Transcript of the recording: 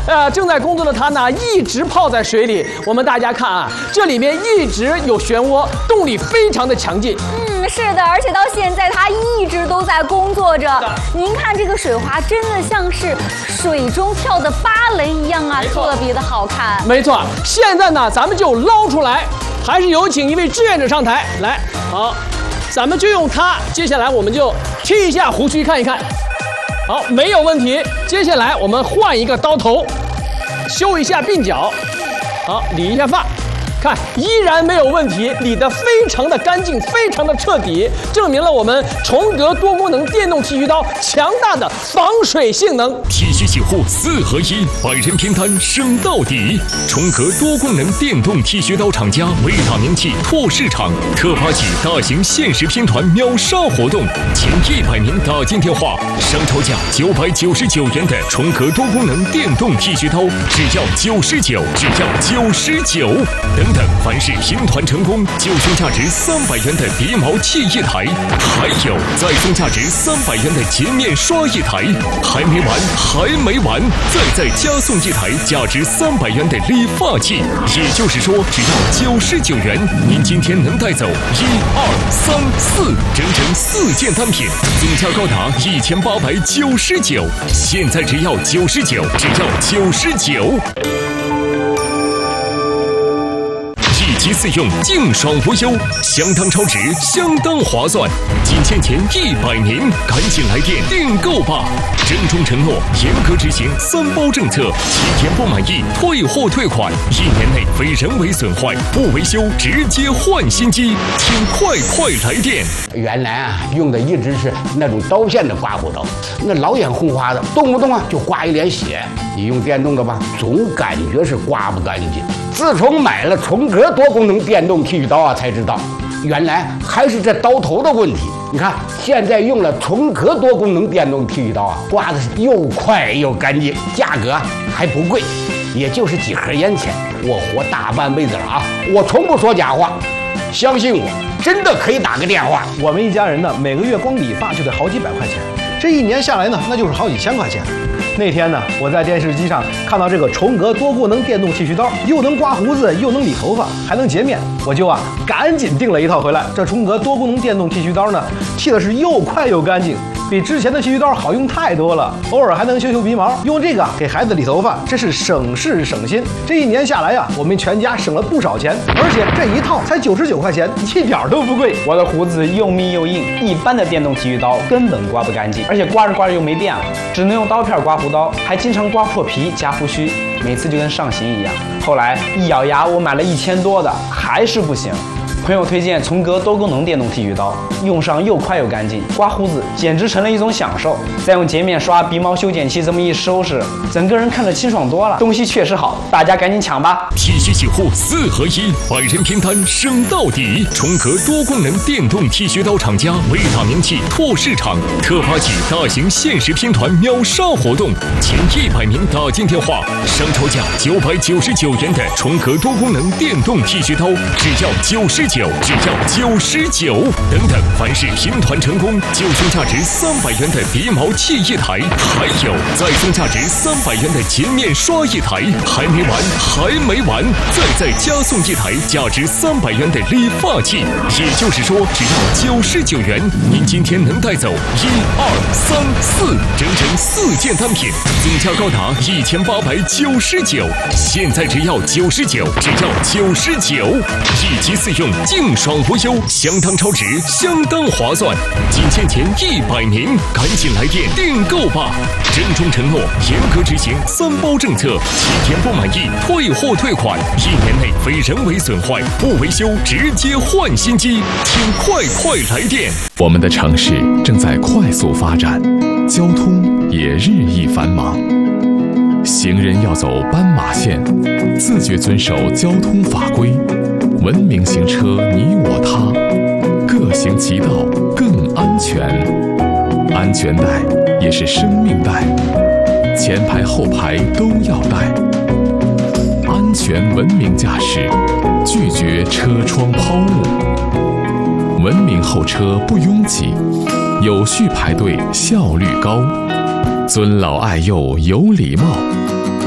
正在工作的他呢，一直泡在水里。我们大家看啊，这里面一直有漩涡，动力非常的强劲。 是的，而且到现在他一直都在工作着。您看这个水花，真的像是水中跳的芭蕾一样啊，特别的好看。 没错，现在呢，咱们就捞出来，还是有请一位志愿者上台来。好，咱们就用它。接下来我们就剃一下胡须，看一看。好，没有问题。接下来我们换一个刀头，修一下鬓角，好，理一下发。看，依然没有问题，理得非常的干净，非常的彻底，证明了我们崇格多功能电动剃须刀强大的防水性能。 剃须洗护4合1，百人拼单升到底。崇格多功能电动剃须刀厂家为打名气拓市场，特发起大型限时拼团秒杀活动，前100名打进电话，商超价999元的崇格多功能电动剃须刀，只要99，只要99。等等，凡是拼团成功，就送价值300元的鼻毛剃一台，还有再送价值300元的洁面刷一台。还没完，还没完，再加送一台价值300元的理发器。也就是说，只要99元，您今天能带走1、2、3、4，整整4件单品，总价高达1899。现在只要99，只要99。一次用，净爽无忧，相当超值，相当划算。仅限前100名，赶紧来电订购吧！郑重承诺，严格执行3包政策，7天不满意退货退款，1年内非人为损坏不维修直接换新机，请快来电！ 原来啊，用的一直是那种刀片的刮胡刀，那老眼红花的，动不动啊就刮一脸血。你用电动的吧，总感觉是刮不干净。自从买了崇格多功能电动剃须刀啊，才知道原来还是这刀头的问题。你看，现在用了崇格多功能电动剃须刀啊，刮的是又快又干净，价格还不贵，也就是几盒烟钱。我活大半辈子了啊，我从不说假话，相信我，真的可以打个电话。 我们一家人呢，每个月光理发就得好几百块钱，这1年下来呢，那就是好几千块钱。那天呢，我在电视机上看到这个崇格多功能电动剃须刀，又能刮胡子，又能理头发，还能洁面，我就赶紧订了一套回来。这崇格多功能电动剃须刀呢，剃的是又快又干净，比之前的剃须刀好用太多了。偶尔还能修鼻毛，用这个给孩子理头发，这是省事省心。这1年下来呀，我们全家省了不少钱，而且这一套才99块钱，一点都不贵。 我的胡子又密又硬，一般的电动剃须刀根本刮不干净，而且刮着又没电了，只能用刀片刮胡刀，还经常刮破皮加胡须，每次就跟上刑一样。后来一咬牙，我买了1000多的，还是不行。朋友推荐崇格多功能电动剃须刀，用上又快又干净，刮胡子简直成了一种享受。再用洁面刷、鼻毛修剪器这么一收拾，整个人看着清爽多了。东西确实好，大家赶紧抢吧！ 剃须洗护4合1，百人拼单升到底。崇格多功能电动剃须刀厂家为打名气拓市场，特发起大型限时拼团秒杀活动，前100名打进电话，商超价999元的崇格多功能电动剃须刀，只要99，只要99。等等，凡是拼团成功，就送价值300元的鼻毛剃一台，还有再送价值300元的洁面刷一台。还没完，还没完，再加送一台价值300元的理发器。也就是说，只要99元，您今天能带走1、2、3、4，整整4件单品，总价高达1899。现在只要99，只要99，一机4用，净爽无忧，相当超值，相当划算。仅限前100名，赶紧来电订购吧！郑重承诺，严格执行3包政策，7天不满意退货退款，1年内非人为损坏不维修直接换新机，请快来电！ 我们的城市正在快速发展，交通也日益繁忙。行人要走斑马线，自觉遵守交通法规，文明行车你我他，各行其道更安全。安全带也是生命带，前排后排都要带。安全文明驾驶，拒绝车窗抛物。文明候车不拥挤，有序排队效率高。尊老爱幼有礼貌，